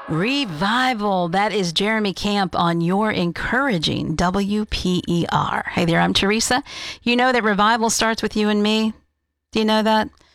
Revival. That is Jeremy Camp on Your Encouraging WPER. Hey there, I'm Teresa. You know that revival starts with you and me. Do you know that?